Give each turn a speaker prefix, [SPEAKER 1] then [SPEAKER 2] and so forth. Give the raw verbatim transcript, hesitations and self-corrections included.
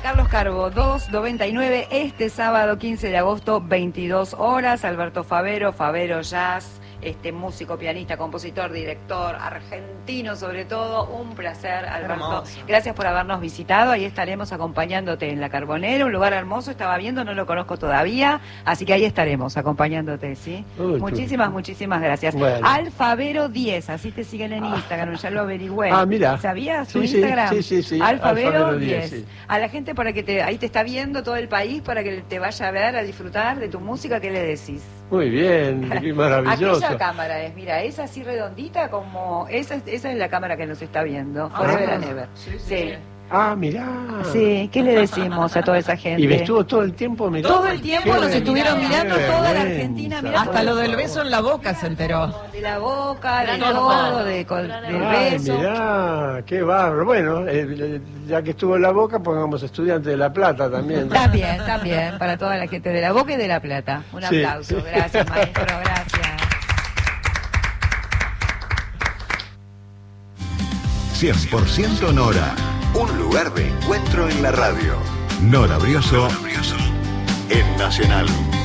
[SPEAKER 1] Carlos Carbo, dos noventa y nueve, este sábado quince de agosto, veintidós horas. Alberto Favero, Favero Jazz, este músico, pianista, compositor, director, argentino sobre todo. Un placer, Alberto. Hermoso. Gracias por habernos visitado. Ahí estaremos acompañándote en La Carbonera, un lugar hermoso. Estaba viendo, no lo conozco todavía, así que ahí estaremos acompañando,te ¿sí? Uy, muchísimas, tú. muchísimas gracias. Bueno. Alfavero diez, así te siguen en Instagram, ya lo averigüé.
[SPEAKER 2] Ah, mira.
[SPEAKER 1] ¿Sabías tu
[SPEAKER 2] sí,
[SPEAKER 1] Instagram?
[SPEAKER 2] Sí, sí, sí.
[SPEAKER 1] Alfavero diez. Sí. A la gente para que te, ahí te está viendo todo el país, para que te vaya a ver, a disfrutar de tu música, ¿qué le decís?
[SPEAKER 2] Muy bien, qué maravilloso.
[SPEAKER 1] Aquella cámara es, mira, es así redondita como, esa, esa es la cámara que nos está viendo,
[SPEAKER 2] ah,
[SPEAKER 1] Forever and Ever.
[SPEAKER 2] Sí, sí, sí. sí. Ah, mirá.
[SPEAKER 1] Sí, ¿qué le decimos a toda esa gente?
[SPEAKER 2] Y estuvo todo el tiempo mirando.
[SPEAKER 1] Todo el tiempo nos estuvieron mirando, toda la Argentina mirando.
[SPEAKER 3] Hasta lo del beso en la boca se enteró.
[SPEAKER 1] De la boca, de todo, de, del beso.
[SPEAKER 2] Mirá, qué bárbaro. Bueno, eh, ya que estuvo en la boca, pongamos Estudiantes de La Plata también.
[SPEAKER 1] También, también, para toda la gente de La Boca y de La Plata. Un
[SPEAKER 2] sí.
[SPEAKER 1] aplauso, gracias maestro, gracias.
[SPEAKER 4] cien por ciento Nora. Un lugar de encuentro en la radio. Nora Brioso, en Nacional.